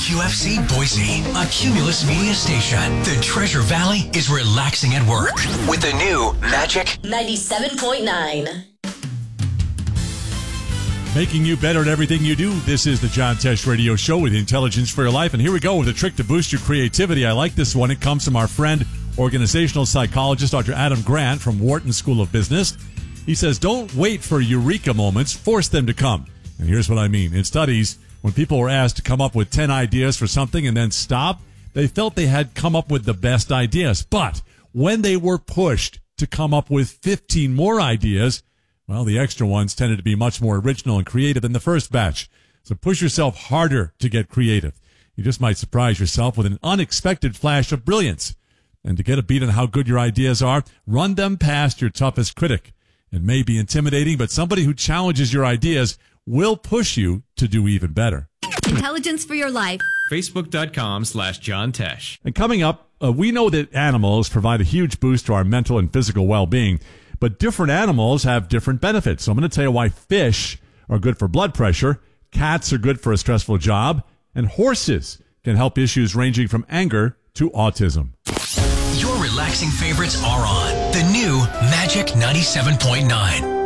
WQFC Boise, a Cumulus Media station. The Treasure Valley is relaxing at work with the new Magic 97.9. Making you better at everything you do. This is the John Tesh Radio Show with intelligence for your life. And here we go with a trick to boost your creativity. I like this one. It comes from our friend, organizational psychologist, Dr. Adam Grant from Wharton School of Business. He says, don't wait for eureka moments. Force them to come. And here's what I mean. In studies, when people were asked to come up with 10 ideas for something and then stop, they felt they had come up with the best ideas. But when they were pushed to come up with 15 more ideas, well, the extra ones tended to be much more original and creative than the first batch. So push yourself harder to get creative. You just might surprise yourself with an unexpected flash of brilliance. And to get a beat on how good your ideas are, run them past your toughest critic. It may be intimidating, but somebody who challenges your ideas will push you to do even better. Intelligence for your life. Facebook.com/John Tesh. And coming up, we know that animals provide a huge boost to our mental and physical well-being. But different animals have different benefits. So I'm going to tell you why fish are good for blood pressure, cats are good for a stressful job, and horses can help issues ranging from anger to autism. Your relaxing favorites are on the new Magic 97.9.